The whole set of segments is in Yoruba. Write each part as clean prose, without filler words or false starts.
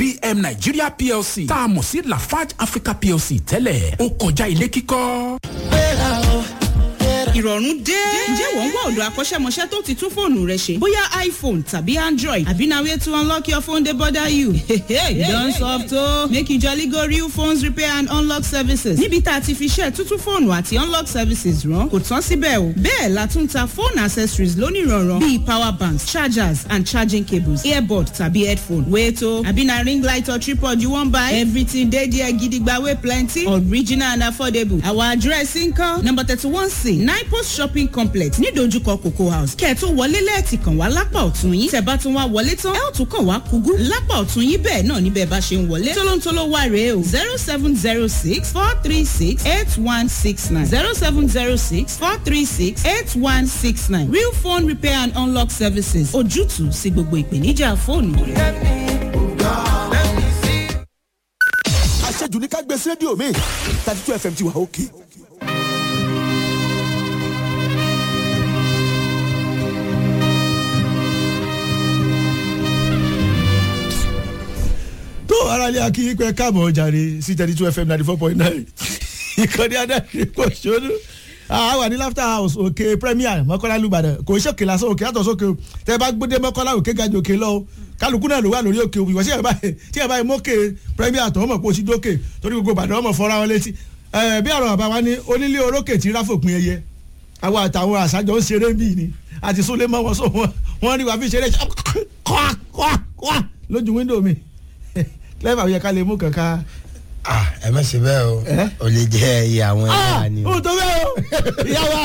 HBM Nigeria PLC tá a mọ̀ sí Lafarge Africa PLC tẹ́lẹ̀ ó kọjá ilé kíkọ́. ìrọ̀rùn dé. ǹjẹ́ wọ́n ń wá ọ̀dọ̀ akọ́ṣẹ́mọṣẹ́ tó ti tún fóònù rẹ ṣe? bóyá iPhone tàbí Android àbí na way to unlock your phone dey bother you. don soft o. make you jolly go real phones repair and unlock services. níbi tá a ti fi ṣe tuntun fóònù àti unlock services rán kò tán síbẹ̀ o. bẹ́ẹ̀ la tún ta phone accessories lónìrànràn bíi power banks, chargers and charging cables, earbud tàbí headphone. wait o àbí na ring light or tripod you wan buy? everything dey there gidigba wey plenty, original and affordable. our address nkan number 31C 9 Post Shopping Complex ní dojúkọ Cocoa House. kẹ́ẹ̀tún wọlé lẹ́ẹ̀tì kàn wá lápá ọ̀tún yín. tẹ́ bá tún wá wọlé tán ẹ ó tún kàn wá kúgú lápá ọ̀tún yín bẹ́ẹ̀ náà níbẹ̀ bá ṣe ń wọlé. tólóńtóló wà rèé o 0706 436 8169 0706 436 8169 Real Phone Repair and Unlock Services, ojútùú sí gbogbo ìpèníjà fóònù. àṣejù ní ká gbé sí rédíò mi 32 FM ti wà òkè. tó ara lé akíyí pé káàbọ̀ jàre sí 32 FM 94.9 ìkànnì adáṣe kò ṣòro wà ní Laughter House òkè Premier Mọ́kọ́lá lùbàdàn kò ṣòkè lásán òkè àtọ̀ sókè tẹ́ bá gbódé Mọ́kọ́lá òkè gajù òkè lọ kálukú náà ló wà lórí òkè òbí wọ́n tí ẹ báyìí mókè Premier àtọ̀ ọmọ pọ̀ sí dókè torí gbogbo Ìbàdàn ọmọ fọ́ra wọn létí bí àrùn àbá wa ní onílé orókè tí ráfòpin ẹyẹ àwọn àtàwọn àṣàjọ ń ṣeré bíi ni àti súnlé mọ́ wọn sọ wọn rí wa fi ṣeré lójú wíńdò mi lẹ́fà yẹ ká lè mú kankan. ẹ má ṣe bẹ́ẹ̀ o ò lè jẹ́ iye àwọn ẹ̀yà ni. o tó bẹ́ẹ̀ o ìyá wa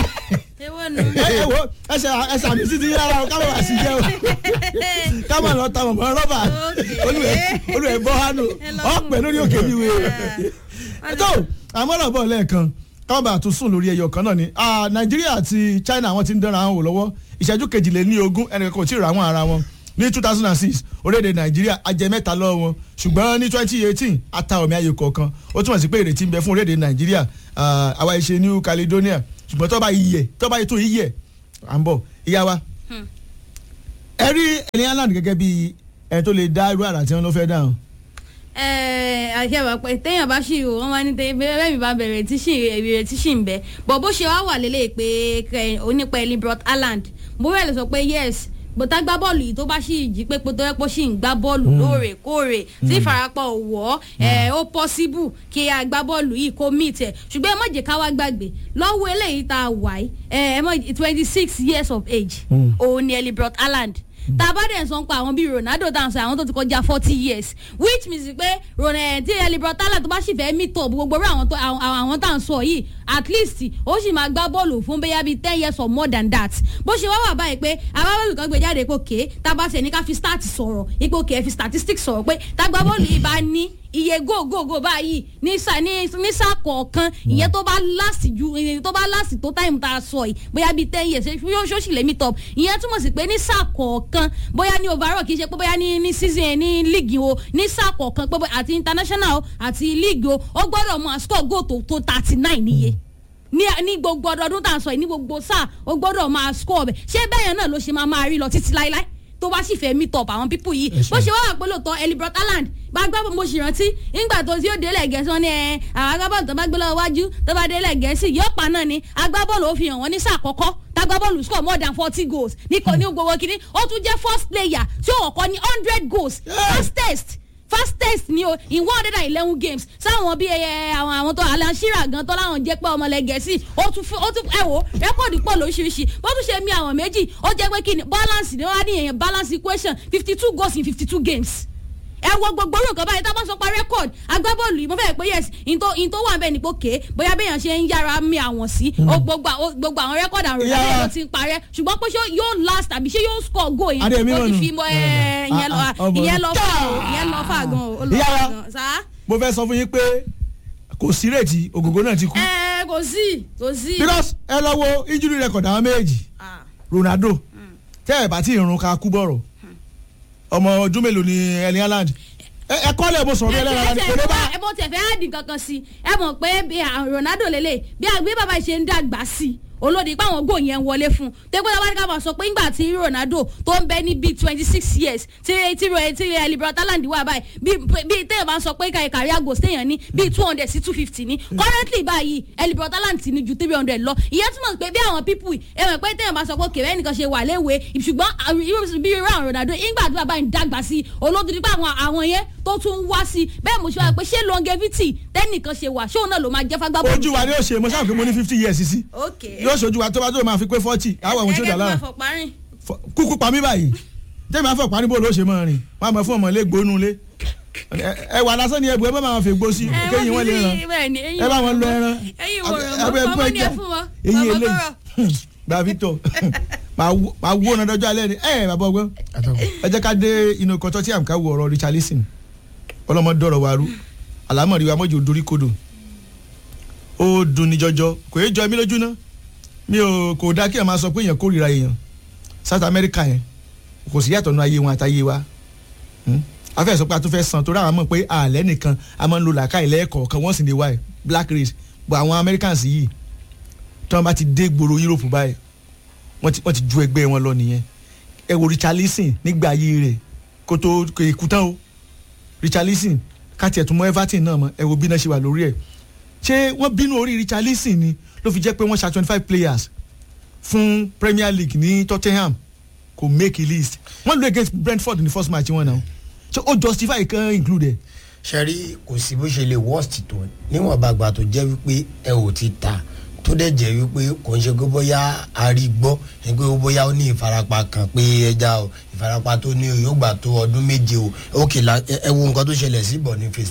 ẹsẹ̀ àmì sí ti yára o káwọn wà sí jẹ́ o káwọn lọ ta mọ̀mọ́ rọ́bà olùwẹ̀ bọ́ hánu ọ̀pẹ lórí òkè wíwé. tó àmọ́ràn bọ̀ lẹ́ẹ̀kan káwọn bá tún sùn lórí ẹyọ kan náà ni Nàìjíríà àti China wọ́n ti ń dánra wọn wò lọ́wọ́ ìṣẹ́jú kejìléníogún ẹnìkan kò tí ì rà wọ́n ara wọn ní 2006 orílẹ̀-èdè Nàìjíríà ajẹ́ mẹ́ta lọ́wọ́ wọn ṣùgbọ́n ní 2018 ata omi ayò kọ̀ọ̀kan ó túmọ̀ sí pé ìrètí ń bẹ fún orílẹ̀-èdè Nàìjíríà àwa ìṣe New Caledonia ṣùgbọ́n tó bá ètò yíyẹ à ń bọ̀ ìyá wa. ẹ rí Erling Haaland gẹ́gẹ́ bí ẹni tó lè dá irú àrà tí wọ́n lọ fẹ́ dáhùn. àṣẹwà pé téèyàn bá ṣì wò wọ́n máa ní bẹ́ẹ̀ mi bá bẹ̀rẹ̀ tí ṣì ń bẹ bọ̀ bó ṣe wá wà lélẹ̀ pé onípa Erling Haaland bó bẹ̀rẹ̀ sọ pé yes bọ́tà gbá bọ́ọ̀lù yìí tó bá sì jí pé tó yẹ kó sì ń gbá bọ́ọ̀lù lóòrèkóòrè tí ìfarapọ̀ wọ̀ ó pọ́síbù kí a gbá bọ́ọ̀lù yìí kó mí tẹ̀ ṣùgbọ́n ẹ má jẹ́ ká wá gbàgbé lọ́wọ́ eléyìí tá a wà yìí 26 years of age òun ni Erling Haaland tá a bá dẹ̀ sọ pa àwọn bíi Ronaldo tá à ń sọ àwọn tó ti kọjá 40 years which means pé tí Erling Haaland tó bá sì fẹ́ meet up gbogbo àwọn tá à ń sọ yìí at least ó sì máa gbá bọ́ọ̀lù fún bẹ́yà bíi 10 years or more than that bó ṣe wá wà báyìí pé agbábọ́ọ̀lù kan gbé jáde pé òkè tá a bá ṣe ní ká fi stat sọ̀rọ̀ ipò òkè fi statistics sọ̀rọ̀ pé tá a gbá bọ́ọ̀lù yìí bá ní iye gógógó báyìí ní sáà kọ̀ọ̀kan ìyẹn tó bá láàsì tó táìmù tá a sọ yìí bóyá bíi 10 years yóò sì lè meet up ìyẹn túmọ̀ sí pé ní sáà kọ̀ọ̀kan bóyá ní overall kì í ṣe pé bóyá ní season ní league o ní sáà kọ̀ọ̀kan pé àti international àti league o ó gbọ́dọ̀ mọ score goal tó 39 níye ní gbogbo ọdọọdún tá à ń sọ yìí ní gbogbo sáà ó gbọ́dọ̀ máa score bẹ̀ ṣé bẹ́ẹ̀ yẹn náà ló ṣe máa rí lọ títí láíláí tó bá sì fẹ́ meet up àwọn pípù yìí bó ṣe wá wà pé lóòótọ́ Erling Haaland bá gbọ́ mo sì rántí nígbà tó tí ó délẹ̀ gẹ̀ẹ́sì wọn ni àwọn agbábọ́ọ̀lù tó bá gbé lọ́wọ́ wájú tó bá délẹ̀ gẹ̀ẹ́sì yóò pa náà ni agbábọ́ọ̀lù ó fi hàn wọ́n ní sáà kọ́kọ́ tágbábọ́ọ̀lù score more than 40 goals ní gbogbo kìíní ó tún jẹ́ first player tí ó kọ́ ní 100 goals fastest ni o in 111 games sáwọn bíi àwọn tó Alan Shearer gan tó láwọn jẹ́ pé ọmọlẹ́gẹ̀ẹ́sì ó tún rẹ́kọ̀dì pọ̀ lóṣìṣì bó tún ṣe mi àwọn méjì ó jẹ́ pé kí ni balance ni wọ́n á ní èèyàn balance equation 52 goals in 52 games ẹ wo gbogbo orúkọ báyìí tá a bá sọ pa record agbábọ́ọ̀lù yìí mo fẹ́ pé yes in tó wà bẹ́ẹ̀ ni pé ké bóyá béèyàn ṣe ń yára mi àwọn sí gbogbo àwọn record àrùn rẹ̀ ló ti ń parẹ́ ṣùgbọ́n pé ṣé yóò last àbí ṣé yóò score goal yìí ó ti fi mọ ìyẹn lọ fà gan o lọ sá. mo fẹ́ sọ fún yín pé kò sí rètí ògògó náà ti kú. kò sí. because ẹ lọ wo injury record àwọn méjì Ronaldo tẹ́ ẹ̀ bá tí ìrun ká kú bọ̀rọ̀ ọmọ ọdún mélòó ni Erling Haaland ẹ kọ́ lẹ̀ mo sọ̀rọ̀ bí ẹlẹ́rìí Haaland kò lè bá. ẹ bó tẹ̀ fẹ́ àdì kankan sí ẹ mọ̀ pé Ronaldo lélẹ̀ bí bàbá ṣe ń dàgbà sí olódi pé àwọn góò yẹn wọlé fún un tó gbọ́dọ̀ wá ní ká máa sọ pé ńgbà tí Ronaldo tó ń bẹ ní bíi 26 years tí Libert Haaland wà báyìí bíi téèyàn bá ń sọ pé career goals téèyàn ní bíi 200 sí 250 ní currently báyìí Libert Haaland ti ní ju 300 lọ ìyẹn túmọ̀ pé bí àwọn people ẹ̀wọ̀n pé téèyàn bá sọ pé kèwé nìkan ṣe wà léwe ṣùgbọ́n bí irú àwọn Ronaldo ìgbàdúrà báyìí dàgbà sí olódi pé àwọn yẹn tó tún wá sí bẹ́ẹ̀ mo ṣe wá pé ṣé longevity tẹ́nìkan ṣe wà ṣé òun náà ló máa jẹ́ fagbá bọ́ọ̀lù. ojú wa ni ó ṣe mo sáà pé mo ní 50 years sí yóò ṣojú wa tó bá tó máa fi pé 40 àwọn ohun tí ó dà lára kúkú pa mí báyìí tẹ́mi afọ parí bó ló ṣe máa rìn wọ́n á mọ̀ fún ọmọ ilé gbónú lé ẹ wà lásán ni ẹbù ẹ bá máa fi gbó sí kéyìn wọn lè ràn ẹ bá wọn lọ ẹran ẹbù ẹ jẹ eyín eléyìí gba Victor máa wó ọ̀nà dọ́jọ́ alẹ́ ni bàbá ọgbọ́n ẹ jẹ́ ká dé inú kọ́tọ́ tí àmì ká wo ọ̀rọ̀ Richarlison ọlọ́mọ dọ̀rọ̀ wa rú àlámọ̀rí wa mọ́jú dorí kodò ó dùn ní jọjọ kò yé jọ mí lójú ná mi ò kò dá kí ẹ máa sọ pé èèyàn kórìíra èèyàn South America yẹn kò sí yàtọ̀ nínú ayé wọn àtayé wa afẹ́ sọ pé a tún fẹ́ san torí àwọn mọ̀ pé àlẹ́ nìkan a máa ń lo làákàyè lẹ́ẹ̀kọ̀ọ̀kan wọ́n sì lè wá ẹ̀ black race but àwọn Americans yìí tí wọ́n bá ti dé gbòòrò Europe báyìí wọ́n ti ju ẹgbẹ́ wọn lọ nìyẹn ẹ wo Richarlison nígbà ayé rẹ̀ kó tó kú tán o Richarlison káti ẹ̀tún mọ́ Everton náà mọ́ ẹ wo bí náà ṣe wà lórí ẹ̀ ṣé wọ́n bínú orí Richarlison ni ló fi jẹ́ pé wọ́n ṣa 25 players fún Premier League ní Tottenham kò make a list wọ́n lò against Brentford ní first match wọn náà ṣé ó justify kan include. ṣẹ́rí kò sí bó ṣe lè worst tó níwọ̀n bàgbà tó jẹ́ wípé ẹ ò ti ta tó dẹ̀ jẹ́ wípé kò ń ṣe pé bóyá arígbọ́ ẹ pé bóyá ó ní ìfarapa kan pé ẹja o ìfarapa tó ní o yóò gbà tó ọdún méje o òkè ẹ wo nǹkan tó ṣẹlẹ̀ sí Boniface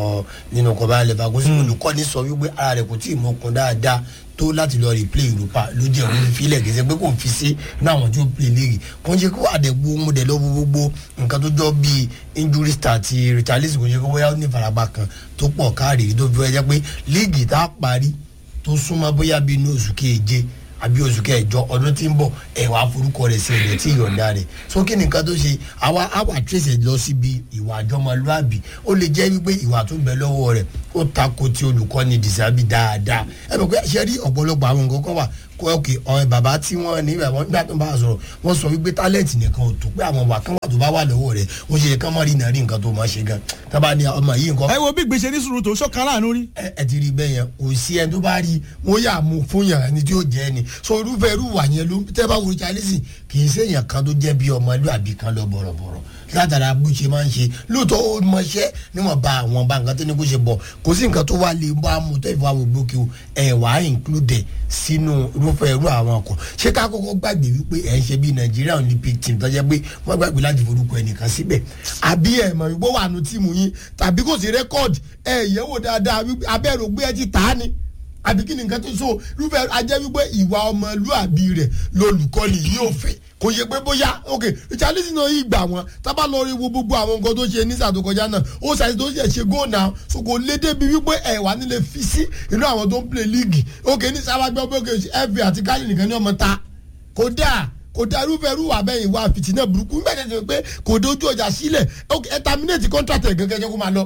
nínú kan báyìí lẹ́fà kó sí olùkọ́ni sọ wípé ara rẹ̀ kò tí ì mọ̀kun dáadáa tó láti lọ replay Europa ló jẹ́ òun filẹ̀ kì í ṣe pé kò ń fi sí ní àwọn tí ó play league kò ń ṣe kó àdẹ̀gbò ohun dẹ̀ lọ́wọ́ gbogbo nǹkan tó jọ bíi injury start ti Richarlison kò ń ṣe kó bóyá ó ní ìfarapa kan tó pọ̀ káàrí tó fi wá jẹ́ pé league tá a parí tó súnmọ́ bóyá bíi inú oṣù keje àbí oṣù kẹjọ ọdún tí ń bọ̀ ẹ̀wà forúkọ rẹ̀ sí ẹ̀jẹ̀ tí ìyọ̀ǹda rẹ̀ so kí ni nǹkan tó ṣe àwa trace lọ síbi ìwà àjọmọlúàbí ó lè jẹ́ wípé ìwà tó bẹ lọ́wọ́ rẹ̀ ó tako tí olùkọ́ni dìsábì dáadáa ẹ mọ̀ pé ṣe rí ọ̀pọ̀lọpọ̀ àwọn nǹkan kan wà kó ọkè ọ̀rẹ́ bàbá tí wọ́n ní nígbà tó ń bá a sọ̀rọ̀ wọ́n sọ wípé tálẹ̀tì nìkan ò tó pé àwọn wà kan wà tó bá wà lọ́wọ́ rẹ̀ ó ṣe kán mọ́ rí nàrí nǹkan tó máa ṣe gan tábà ní ọmọ yìí nǹkan. ẹ wo bí gbèsè ní sùúrù tó sọ́kàn láàánú rí. ẹ ti rí bẹ́ẹ̀ yẹn kò sí ẹni tó bá rí wọ́n yà mú fún yàrá ẹni tí ó jẹ́ ẹni so irúfẹ́ irú wà yẹn ló tẹ́ bá wo Richarlison kì í ṣèyàn kan tó jẹ́ bí ọmọlúàbí kan lọ bọ̀rọ̀bọ̀rọ̀ látara bó ṣe máa ń ṣe lóòótọ́ ó mọṣẹ́ níwọ̀n bá àwọn bá nǹkan tó ní kó ṣe bọ̀ kò sí nǹkan tó wà lè bá mú tó ìfowó àwọn gbòkè o ẹ̀ wá include sínú irúfẹ́ irú àwọn ọkọ̀ ṣé ká kọ́kọ́ gbàgbé wípé ẹ̀ ń ṣe bí Nigeria Olympic team tó jẹ́ pé wọ́n gbàgbé láti forúkọ ẹnìkan síbẹ̀ àbí ẹ̀ mọ̀ wípé wà nù tíìmù yín tàbí kò sí rẹ́kọ̀dì ẹ̀ yẹ̀wò dáadáa wípé abẹ́rò gbé ẹ ti tà á ni àbí kí ni nǹkan tó so irúfẹ́ ajẹ́ wípé ìwà ọmọlúàbí rẹ̀ lolùkọ́ni yóò fẹ́ kò yẹ pé bóyá ok Richarlison náà yìí gbà wọn tábà lọ rí wo gbogbo àwọn nǹkan tó ṣe ní sáà tó kọjá náà ó ṣàṣì tó ṣe góò náà so kò lé débi wípé ẹ wà nílé fi sí inú àwọn tó ń play league ok ní sábà gbọ́ pé ok FA àti káyọ̀ nìkan ní ọmọ ta kò dáa irúfẹ́ irú àbẹ̀yìn wa fìtínà burúkú nígbà tí wọ́n pé kò dojú ọjà sílẹ̀ ok ẹ terminate contract ẹ̀ gẹ́gẹ́ kó máa lọ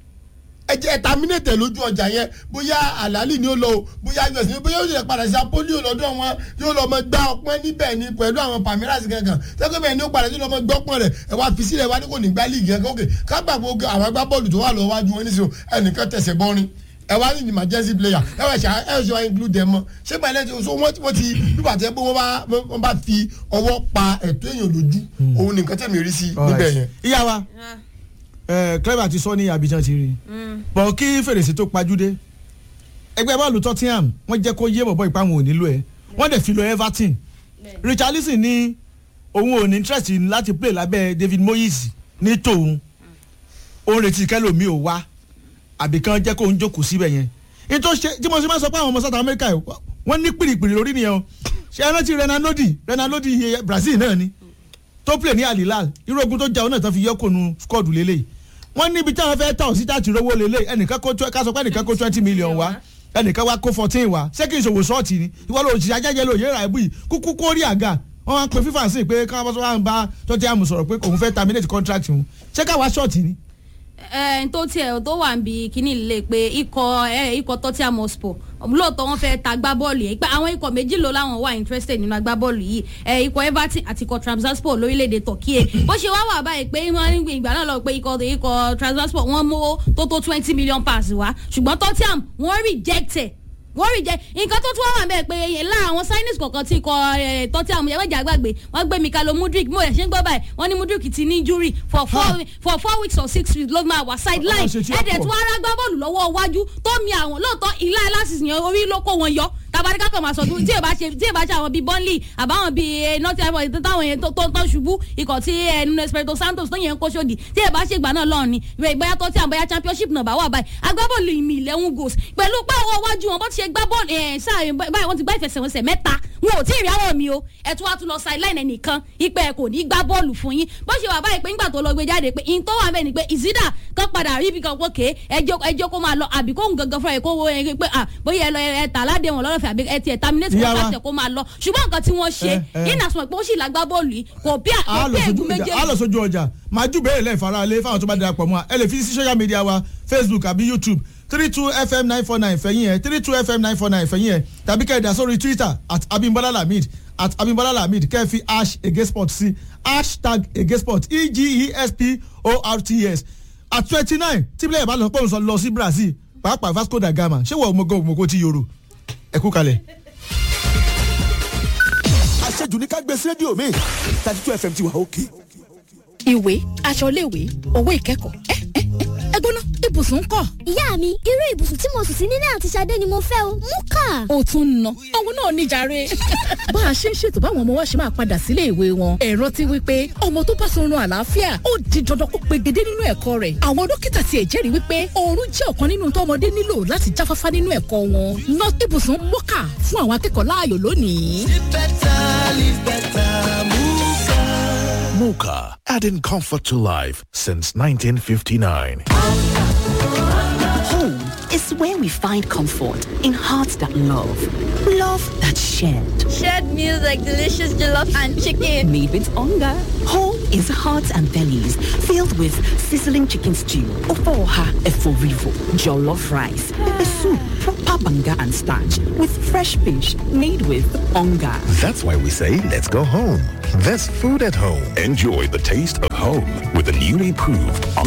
ẹ jẹ́ terminate lójú ọjà yẹn bóyá àlàálì ni ó lọ o bóyá us ni bóyá ó lè padà sí apolio lọ́dọ̀ wọn yóò lọ mọ gbá ọpọ́n níbẹ̀ ni pẹ̀lú àwọn Palmeiras kankan tẹ́kọ̀ bẹ́ẹ̀ ni ó padà sí lọ́mọ gbọ́pọ́n rẹ̀ ẹ wá fi sílẹ̀ wá ní kò ní gbá líìgì kankan ok kágbàgbọ́ àwọn agbábọ́ọ̀lù tó wà lọ́wọ́ wájú wọn níṣẹ́ ẹnìkan tẹ̀sẹ̀ bọ́rin ẹ wá ní emergency player ẹ wá ṣe include them mọ́ ṣé pẹ̀lẹ́ tí so wọ́n ti nígbà tí wọ́n bá fi ọwọ́ pa ẹ̀tọ́ èèyàn lójú òun nìkan tẹ̀mí rí sí níbẹ̀ yẹn. ìyá wa Clever ti sọ ní Abidjan ti rí bọ̀ kí fèrèsé tó pajúdé ẹgbẹ́ bọ́ọ̀lù Tottenham wọ́n jẹ́ kó yé bọ̀bọ̀ ìpamọ́ òní lò ẹ̀ wọ́n dẹ̀ fi lọ Everton Richarlison ní òun ò ní interest láti play lábẹ́ David Moyes ní tòun òun retí kẹlòmíì ò wá àbí kan jẹ́ kó ń jókòó síbẹ̀ yẹn ètò ṣe tí mo ṣe máa sọ pé àwọn ọmọ South America wọ́n ní pìrìpìrì lórí nìyẹn o ṣe ẹran ti Renan Lodi Brazil náà ni tó play ní Al Hilal irú ogun tó jà ọ náà tó fi yọkùnú squad lélẹ̀ wọ́n níbi táwọn fẹ́ tà ọ sí tààtì rówó lélẹ̀ ẹnìkan kó ká sọ pé ẹnìkan kó 20 million wá ẹnìkan wá kó 14 wá ṣé kí n ṣòwò ṣọ́ọ̀tì ni ìwọ ló ṣiṣẹ́ ajẹ́jẹ́ ló yẹ́ra ẹ̀bù yìí kúkú kó rí àga wọ́n wá ń pe FIFA sí pé káwọn bá ń bá Tottenham sọ̀rọ̀ pé òun fẹ́ terminate contract òun ṣé káwa ṣọ́ọ̀tì ni. tó tiẹ̀ tó wà níbi kíní lè pé ikọ̀ Tottenham Hotspur lóòótọ́ wọ́n fẹ́ ta agbábọ́ọ̀lù yìí pé àwọn ikọ̀ méjì ló láwọn wà interested nínú agbábọ́ọ̀lù yìí ikọ̀ Everton àti ikọ̀ Trabzonspor lórílẹ̀‐èdè Turkey bó ṣe wá wà báyìí pé wọ́n ní ìgbà náà lọ pé ikọ̀ Trabzonspor wọ́n mú tó £20 million wá ṣùgbọ́n Tottenham wọ́n reject nǹkan tó tún wà wà bẹ́ẹ̀ pé lára àwọn signings kọ̀ọ̀kan tí ikọ̀ Tottenham ẹ̀wẹ̀jà àgbàgbé wọ́n gbé Mikhailo Mudryk mo ẹ̀ ṣe ń gbọ́ báyìí wọ́n ní Mudryk ti ní injury for 4 weeks or 6 weeks ló máa wà sideline ẹ̀dẹ̀ tí wọ́n ará gbá bọ́ọ̀lù lọ́wọ́ iwájú tó mi àwọn lóòótọ́ ilá ẹlásìsì yẹn orí ló kó wọn yọ tabarika kan máa sọ tí ì bá ṣe àwọn bíi Burnley àbáwọn bíi Nottingham Forest táwọn yẹn tó ṣubú ikọ̀ tí Nuno Espirito Santo tó yẹn ń kó sódì tí ì bá ṣe ìgbà náà lọ́ọ̀ ni bóyá tó tí à ń bóyá championship náà bá wà báyìí agbábọ́ọ̀lù ìmì 11 goals pẹ̀lú pé ọwọ́ iwájú wọn bó ti ṣe gbá bọ́ọ̀lù sáà báyìí wọ́n ti gbá ìfẹsẹ̀wọnsẹ̀ 3 wọn ò tí ì rí àwọn mi o ẹ̀ tún wá tún lọ sideline ẹnìkan ìpẹ́ kò ní gbá bọ́ọ̀lù fún yín bó ṣe wà báyìí pé ńgbà tó lọ gbé jáde pé in tó wà bẹ́ẹ̀ ni pé ìsídà kan padà rí ibi kan kókè ẹjọ́ kó máa lọ àbí kóhùn gangan fúnra ẹ̀ kó wo ẹ pé bóyá ẹ tà ládé wọn lọ́rọ̀fẹ́ àbí ẹ tiẹ̀ terminate contract kó máa lọ ṣùgbọ́n nǹkan tí wọ́n ṣe ìnàsùnmọ̀ pé ó sì lágbá bọ́ọ̀lù yìí kò bí ẹ̀gún méjèèjì. a lọ sójú ọjà máa jù bẹ́ẹ̀ lẹ́ẹ̀ fara lé fáwọn tó bá darapọ̀ mọ́ ẹ lè fi sí social media wa Facebook àbí YouTube 32FM 949 fẹ̀yìn ẹ̀ 32FM 949 fẹ̀yìn ẹ̀ tàbí kẹ́ẹ̀dà sórí Twitter @Abimbola Lamid kẹ́ẹ̀ fi #egesport sí #egesport EGESPORTS @29 tí bílẹ̀ ìbálòpọ̀ pọ̀ lọ sí Brazil pàápàá Vasco da Gama ṣé wọ́n òmùgọ̀ ti yòrò ẹ̀kú kalẹ̀. àṣejù ní ká gbé sí rédíò mi 32FM ti wà òkè. ìwé aṣọ iléèwé owó ìkẹ́kọ̀ọ́ ẹgbọ́n náà ibùsùn ń kọ́. ìyá mi irú ibùsùn tí mo sùn sí nílé àti Ṣadé ni mo fẹ́ o mú kà. ó tún ń ná òun náà níjàre. bá a ṣe ń ṣètò báwọn ọmọ wa ṣe máa padà sílé ìwé wọn ẹ̀rọ ti wí pé ọmọ tó bá sọrun àlàáfíà ó di dandan kó pegedé nínú ẹ̀kọ́ rẹ̀ àwọn dókítà tiẹ̀ jẹ́rìí wípé oorun jẹ́ ọ̀kan nínú tọ́mọdé nílò láti jáfáfá nínú ẹ̀kọ́ wọn ná ibùsùn mọ́kà fún àwọn akẹ́kọ̀ọ́ láàyò lónìí. Muka, adding comfort to life since 1959. Home is where we find comfort in hearts that love. Love that's shared. Shared meals like delicious jollof and chicken. Made with hunger. Home is hearts and bellies filled with sizzling chicken stew, ofoha eforivo, jollof rice, pepper soup, proper banga and starch with fresh fish made with hunger. That's why we say, let's go home. There's food at home. Enjoy the taste of home with the newly proved